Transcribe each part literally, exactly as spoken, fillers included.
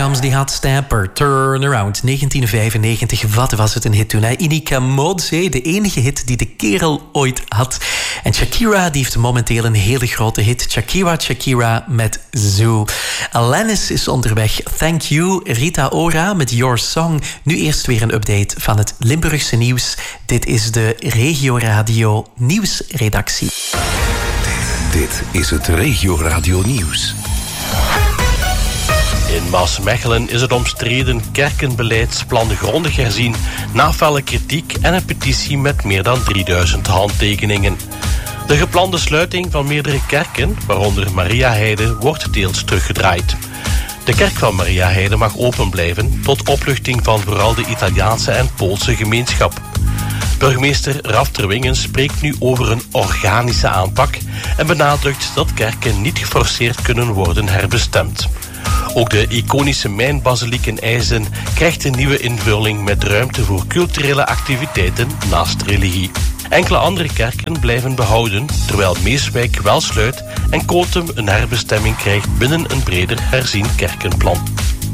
comes the hot stepper, turn around. negentien vijfennegentig, wat was het een hit toen? Hè? Inika Modze, de enige hit die de kerel ooit had. En Shakira, die heeft momenteel een hele grote hit. Shakira, Shakira met Zoo. Alanis is onderweg. Thank you. Rita Ora met Your Song. Nu eerst weer een update van het Limburgse nieuws. Dit is de Regio Radio nieuwsredactie. Dit is het Regio Radio nieuws. In Maasmechelen is het omstreden kerkenbeleidsplan grondig herzien na felle kritiek en een petitie met meer dan drieduizend handtekeningen. De geplande sluiting van meerdere kerken, waaronder Mariaheide, wordt deels teruggedraaid. De kerk van Mariaheide mag open blijven tot opluchting van vooral de Italiaanse en Poolse gemeenschap. Burgemeester Raf Terwingen spreekt nu over een organische aanpak en benadrukt dat kerken niet geforceerd kunnen worden herbestemd. Ook de iconische mijnbasiliek in IJzen krijgt een nieuwe invulling met ruimte voor culturele activiteiten naast religie. Enkele andere kerken blijven behouden, terwijl Meeswijk wel sluit en Kotum een herbestemming krijgt binnen een breder herzien kerkenplan.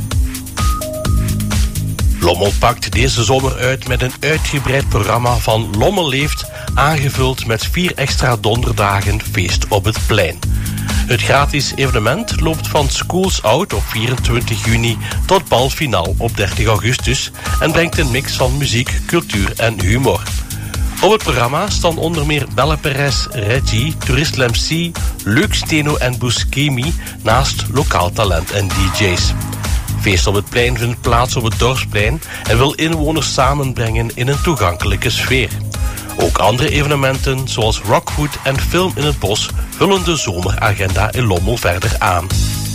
Lommel pakt deze zomer uit met een uitgebreid programma van Lommel Leeft, aangevuld met vier extra donderdagen feest op het plein. Het gratis evenement loopt van Schools Out op vierentwintig juni tot balfinaal op dertig augustus en brengt een mix van muziek, cultuur en humor. Op het programma staan onder meer Belle Perez, Reggie, Tourist M C, Luc Steno en Buscemi, naast lokaal talent en D J's. Feest op het plein vindt plaats op het Dorpsplein en wil inwoners samenbrengen in een toegankelijke sfeer. Ook andere evenementen zoals Rockwood en Film in het Bos vullen de zomeragenda in Lommel verder aan.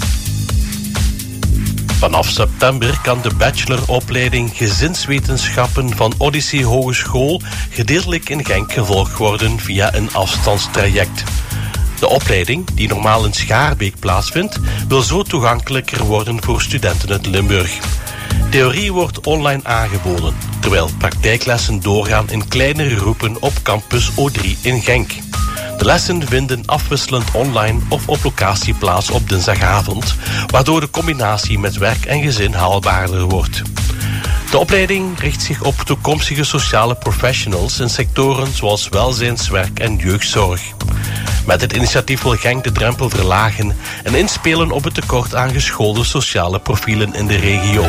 Vanaf september kan de bacheloropleiding Gezinswetenschappen van Odyssee Hogeschool gedeeltelijk in Genk gevolgd worden via een afstandstraject. De opleiding, die normaal in Schaarbeek plaatsvindt, wil zo toegankelijker worden voor studenten uit Limburg. Theorie wordt online aangeboden, terwijl praktijklessen doorgaan in kleinere groepen op campus O drie in Genk. De lessen vinden afwisselend online of op locatie plaats op dinsdagavond, waardoor de combinatie met werk en gezin haalbaarder wordt. De opleiding richt zich op toekomstige sociale professionals in sectoren zoals welzijnswerk en jeugdzorg. Met het initiatief wil Genk de drempel verlagen en inspelen op het tekort aan geschoolde sociale profielen in de regio.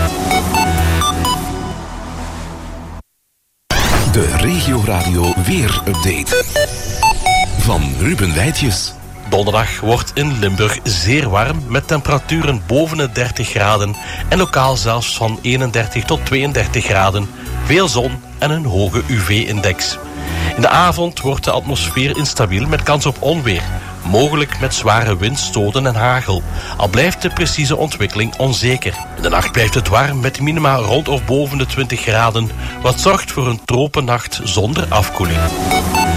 De Regio Radio Weer-update van Ruben Wijtjes. Donderdag wordt in Limburg zeer warm met temperaturen boven de dertig graden en lokaal zelfs van eenendertig tot tweeëndertig graden, veel zon en een hoge U V-index. In de avond wordt de atmosfeer instabiel met kans op onweer, mogelijk met zware windstoten en hagel, al blijft de precieze ontwikkeling onzeker. In de nacht blijft het warm met minima rond of boven de twintig graden, wat zorgt voor een tropennacht zonder afkoeling.